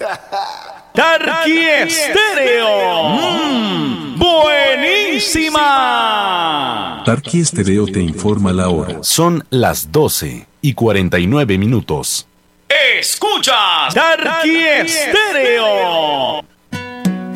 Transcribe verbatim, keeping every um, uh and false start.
Tarqui Estéreo. Mm, buenísima. Tarqui Estéreo te informa la hora. Son las doce y cuarenta y nueve minutos. Escuchas Tarqui Estéreo.